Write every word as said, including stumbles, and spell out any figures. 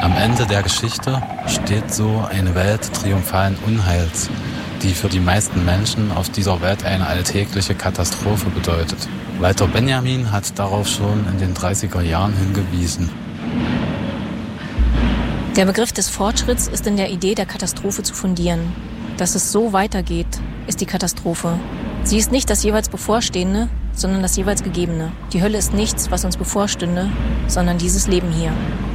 Am Ende der Geschichte steht so eine Welt triumphalen Unheils, die für die meisten Menschen auf dieser Welt eine alltägliche Katastrophe bedeutet. Walter Benjamin hat darauf schon in den dreißiger Jahren hingewiesen. Der Begriff des Fortschritts ist in der Idee der Katastrophe zu fundieren. Dass es so weitergeht, ist die Katastrophe. Sie ist nicht das jeweils Bevorstehende, sondern das jeweils Gegebene. Die Hölle ist nichts, was uns bevorstünde, sondern dieses Leben hier.